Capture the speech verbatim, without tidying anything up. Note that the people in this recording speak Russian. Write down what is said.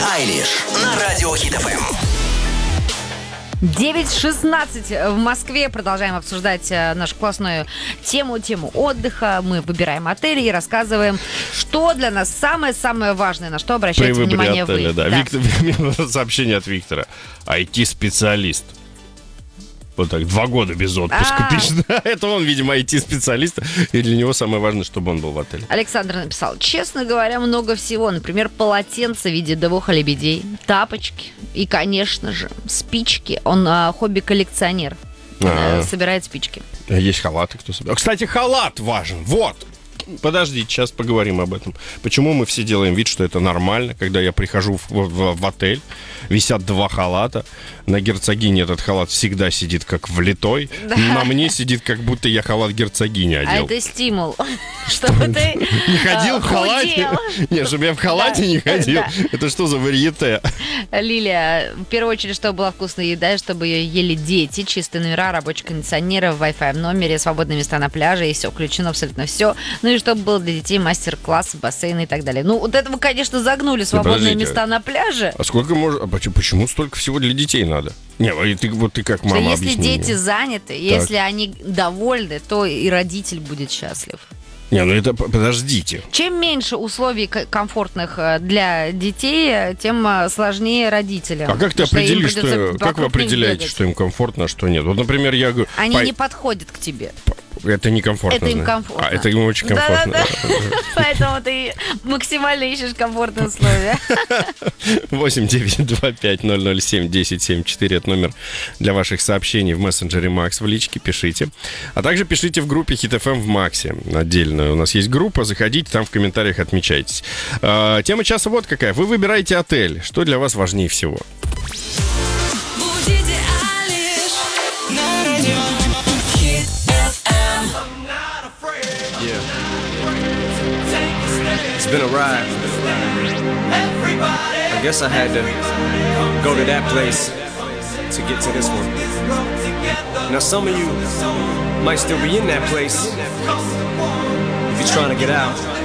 Айлиш на радио Хит эф эм. девять шестнадцать в Москве. Продолжаем обсуждать нашу классную тему, тему отдыха. Мы выбираем отели и рассказываем, что для нас самое-самое важное, на что обращаете При выборе внимание отеля, вы. да. Да. Виктор, сообщение от Виктора. ай ти-специалист. Вот так, два года без отпуска А. пишет. Это он, видимо, ай ти-специалист. И для него самое важное, чтобы он был в отеле. Александр написал: честно говоря, много всего. Например, полотенце в виде двух лебедей, тапочки и, конечно же, спички. Он а, хобби-коллекционер. А. Э, Собирает спички. Есть халаты, кто собирает. Кстати, халат важен. Вот. Подождите, сейчас поговорим об этом. Почему мы все делаем вид, что это нормально, когда я прихожу в, в, в отель, висят два халата, на герцогине этот халат всегда сидит как влитой, Да. на мне сидит как будто я халат герцогини А одел. это стимул, чтобы ты Не ходил э, в халате? худел. Нет, чтобы я в халате Да. не ходил. Да. Это что за варьете? Лилия, в первую очередь, чтобы была вкусная еда, и чтобы ее ели дети, чистые номера, рабочие кондиционеры, Wi-Fi в номере, свободные места на пляже, и все включено, абсолютно все. Ну и чтобы был для детей мастер-класс, бассейн и так далее. Ну, вот это вы, конечно, загнули свободные подождите. места на пляже. А сколько можно... А почему, почему столько всего для детей надо? Не, и ты, вот ты как Что мама если объясни дети мне. заняты, если они довольны, то и родитель будет счастлив. Не, ну это... Подождите. Чем меньше условий к- комфортных э, для детей, э, тем э, сложнее родителям. А как ты Потому что им определишь, придется что... Как вы вокруг них определяете, бегать. что им комфортно, а что нет? Вот, например, я говорю... Они пой- не подходят к тебе. Это некомфортно. Это им знаешь. комфортно. А, это им очень комфортно. Да-да-да. Поэтому ты максимально ищешь комфортные условия. восемь девять два пять ноль ноль семь десять семь четыре. Это номер для ваших сообщений в мессенджере Макс. В личке пишите. А также пишите в группе Хит эф эм в Максе. Отдельно у нас есть группа. Заходите, там в комментариях отмечайтесь. А, тема часа вот какая. Вы выбираете отель. Что для вас важнее всего? Будете Айлиш на радио Хит эф эм. It's been a ride. I guess I had to go to that place to get to this one. Now some of you might still be in that place if you're trying to get out.